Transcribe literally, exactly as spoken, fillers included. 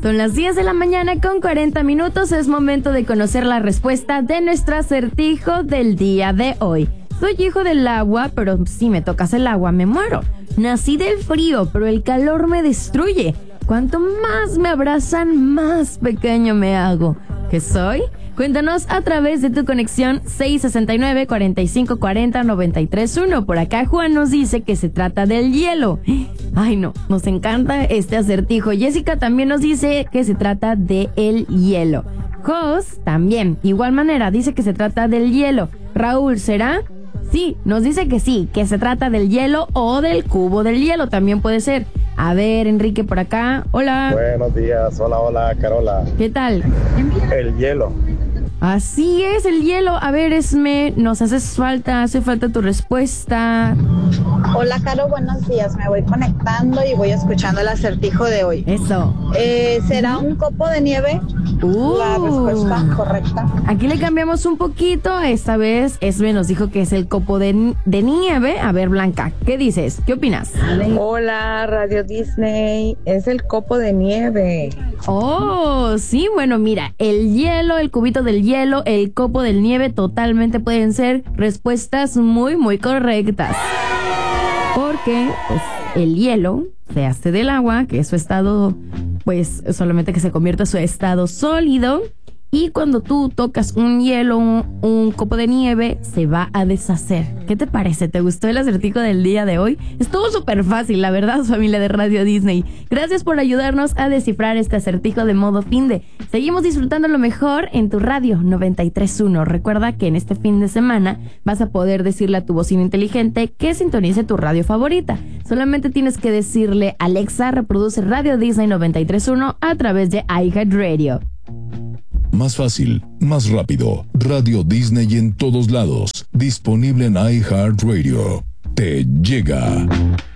Son las diez de la mañana con cuarenta minutos. Es momento de conocer la respuesta de nuestro acertijo del día de hoy. Soy hijo del agua, pero si me tocas el agua me muero. Nací del frío, pero el calor me destruye. Cuanto más me abrazan, más pequeño me hago. ¿Qué soy? Cuéntanos a través de tu conexión seis sesenta y nueve, cuarenta y cinco cuarenta, noventa y tres uno. Por acá Juan nos dice que se trata del hielo. Ay no, nos encanta este acertijo. Jessica también nos dice que se trata de el hielo. Jos también, igual manera, dice que se trata del hielo. Raúl, ¿será? Sí, nos dice que sí, que se trata del hielo o del cubo del hielo, también puede ser. A ver, Enrique por acá, hola. Buenos días, hola, hola, Carola. ¿Qué tal? El hielo. Así es, el hielo. A ver, Esme, nos haces falta, hace falta tu respuesta. Hola, Caro, buenos días. Me voy conectando y voy escuchando el acertijo de hoy. Eso. Eh, ¿Será un copo de nieve? Uh, La respuesta correcta. Aquí le cambiamos un poquito. Esta vez Esme nos dijo que es el copo de, de nieve. A ver, Blanca, ¿qué dices? ¿Qué opinas? Hola, Radio Disney. Es el copo de nieve. Oh, sí, bueno, mira, el hielo, el cubito del hielo, el copo del nieve, totalmente pueden ser respuestas muy, muy correctas. Porque, pues, el hielo se hace del agua, que es su estado, pues, solamente que se convierte en su estado sólido. Y cuando tú tocas un hielo, un, un copo de nieve, se va a deshacer. ¿Qué te parece? ¿Te gustó el acertijo del día de hoy? Estuvo súper fácil, la verdad, familia de Radio Disney. Gracias por ayudarnos a descifrar este acertijo de modo finde. Seguimos disfrutando lo mejor en tu radio noventa y tres punto uno. Recuerda que en este fin de semana vas a poder decirle a tu bocina inteligente que sintonice tu radio favorita. Solamente tienes que decirle: Alexa, reproduce Radio Disney noventa y tres punto uno a través de iHeartRadio. Más fácil, más rápido. Radio Disney en todos lados. Disponible en iHeartRadio. Te llega.